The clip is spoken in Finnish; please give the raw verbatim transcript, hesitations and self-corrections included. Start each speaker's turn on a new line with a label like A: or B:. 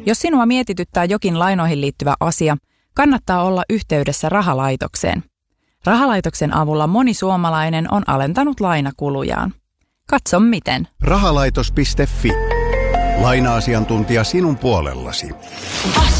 A: Jos sinua mietityttää jokin lainoihin liittyvä asia, kannattaa olla yhteydessä rahalaitokseen. Rahalaitoksen avulla moni suomalainen on alentanut lainakulujaan. Katso miten.
B: Rahalaitos piste fi. Laina-asiantuntija sinun puolellasi.